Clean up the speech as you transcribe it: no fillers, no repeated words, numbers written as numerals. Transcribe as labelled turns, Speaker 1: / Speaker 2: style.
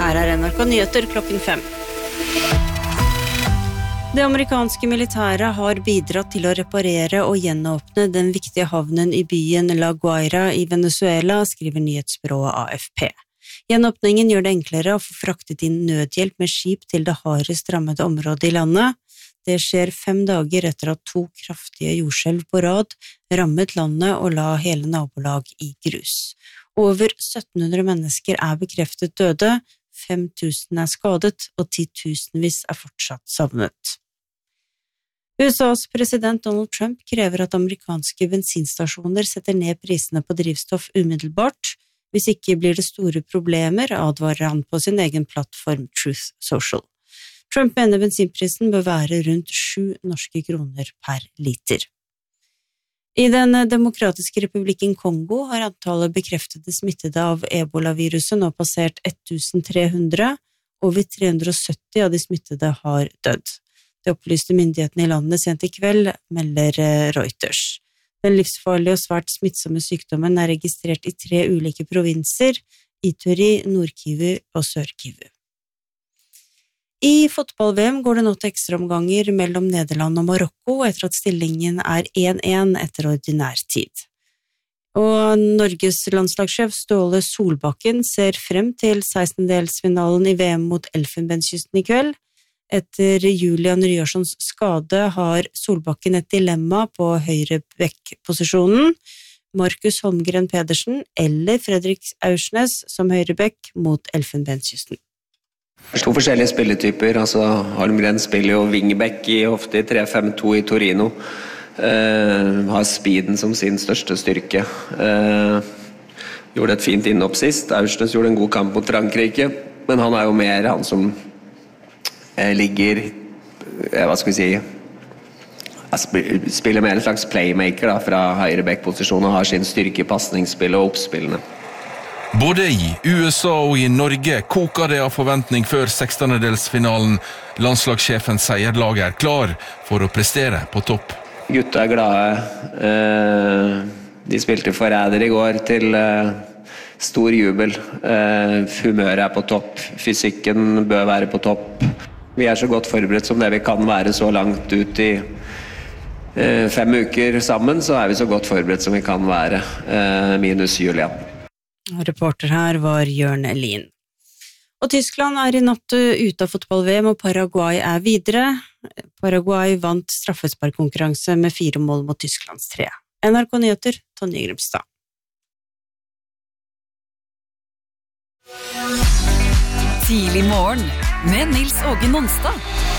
Speaker 1: Her NRK Nyheter klokken 5. Det amerikanske militæret har bidratt til å reparere og gjenåpne den viktige havnen i byen La Guaira i Venezuela, skriver nyhetsbyrået AFP. Gjenåpningen gjør det enklere å få fraktet inn nødhjelp med skip til det hardest rammede området i landet. Det skjer 5 dager etter at 2 kraftige jordskjelv på rad rammet landet og la hele nabolag i grus. Over 1700 mennesker bekreftet døde, 5000 skadet og 10.000-vis fortsatt savnet. USAs president Donald Trump krever at amerikanske bensinstasjoner setter ned prisene på drivstoff umiddelbart. Hvis ikke blir det store problemer, advarer han på sin egen plattform Truth Social. Trump mener bensinprisen bør være rundt 7 norske kroner per liter. I den demokratiske republikken Kongo har antallet bekreftede smittede av Ebola-viruset nå passert 1300, over 370 av de smittede har dødd. Det opplyste myndighetene i landet sent i kveld, melder Reuters. Den livsfarlige og svært smittsomme sykdommen registrert i 3 ulike provinser, Ituri, Nord-Kivu og Sør-Kivu. I fotball-VM går det nå til ekstraomganger mellom Nederland og Marokko, etter at stillingen 1-1 etter ordinær tid. Og Norges landslagssjef Ståle Solbakken ser frem til 16-delsfinalen i VM mot Elfenbenskysten i kveld. Etter Julian Ryerssons skade har Solbakken et dilemma på høyre bekk-posisjonen. Markus Holmgren Pedersen eller Fredrik Aursnes som høyre bekk mot Elfenbenskysten.
Speaker 2: 2 forskjellige spilletyper, altså Holmgren spiller jo wingback ofte i 3-5-2 i Torino. Har speeden som sin største styrke. Gjorde et fint innhopp sist. Aursnes gjorde en god kamp mot Frankrike, men han jo mer han som ligger, hva skal vi si, spiller mer en slags playmaker da, fra høyre back-posisjon og har sin styrke i passningsspillet og oppspillene.
Speaker 3: Både i USA og i Norge koker det av forventning før 16-delsfinalen. Landslagssjefens seierlag klar for å prestere på topp.
Speaker 2: Gutta glade. De spilte forræder i går til stor jubel. Humøret på topp. Fysikken bør være på topp. Vi så godt forberedt som det vi kan være så langt ut i 5 uker sammen, så vi så godt forberedt som vi kan være, minus Julian.
Speaker 1: Reporter her var Jørn Elin. Og Tyskland i natt ute av fotball-VM, og Paraguay videre. Paraguay vant straffesparkkonkurranse med 4 mål mot Tysklands 3. NRK Nyheter, Tonje Grubstad.
Speaker 4: Tidlig morgen med Nils Åge Nonstad.